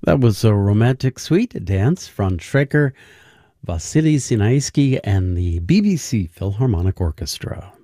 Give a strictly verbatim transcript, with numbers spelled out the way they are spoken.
That was a romantic suite dance from Streicher, Vasily Sinaisky, and the B B C Philharmonic Orchestra.